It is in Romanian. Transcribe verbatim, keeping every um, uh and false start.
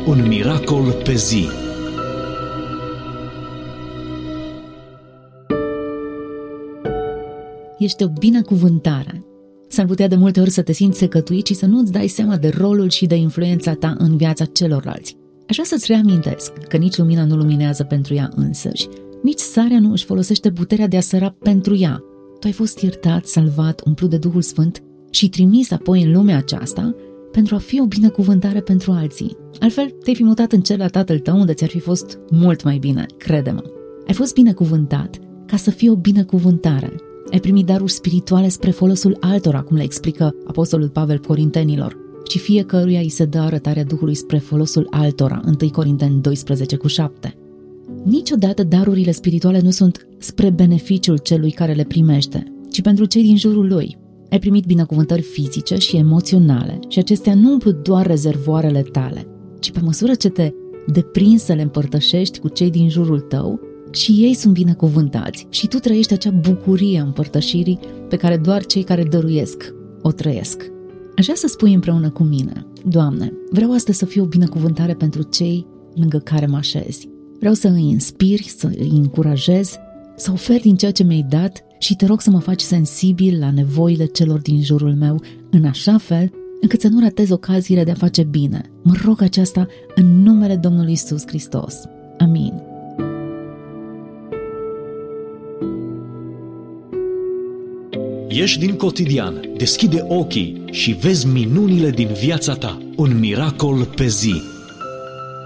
Un miracol pe zi. Ești o binecuvântare. S-ar putea de multe ori să te simți secătuit și să nu-ți dai seama de rolul și de influența ta în viața celorlalți. Aș vrea să-ți reamintesc că nici lumina nu luminează pentru ea însăși, nici sarea nu își folosește puterea de a săra pentru ea. Tu ai fost iertat, salvat, umplut de Duhul Sfânt și trimis apoi în lumea aceasta pentru a fi o binecuvântare pentru alții. Altfel, te-ai fi mutat în cer la tatăl tău unde ți-ar fi fost mult mai bine, crede-mă. Ai fost binecuvântat ca să fii o binecuvântare. Ai primit daruri spirituale spre folosul altora, cum le explică Apostolul Pavel Corintenilor, și fiecăruia îi se dă arătarea Duhului spre folosul altora, întâi Corinteni doisprezece cu șapte. Niciodată darurile spirituale nu sunt spre beneficiul celui care le primește, ci pentru cei din jurul lui. Ai primit binecuvântări fizice și emoționale și acestea nu umplu doar rezervoarele tale, ci pe măsură ce te deprinzi să le împărtășești cu cei din jurul tău, și ei sunt binecuvântați și tu trăiești acea bucurie a împărtășirii pe care doar cei care dăruiesc o trăiesc. Aș vrea să spui împreună cu mine: Doamne, vreau astăzi să fiu o binecuvântare pentru cei lângă care mă așezi. Vreau să îi inspiri, să îi încurajez, să ofer din ceea ce mi-ai dat și te rog să mă faci sensibil la nevoile celor din jurul meu, în așa fel încât să nu ratez ocaziile de a face bine. Mă rog aceasta în numele Domnului Iisus Hristos. Amin. Ieși din cotidian, deschide ochii și vezi minunile din viața ta. Un miracol pe zi.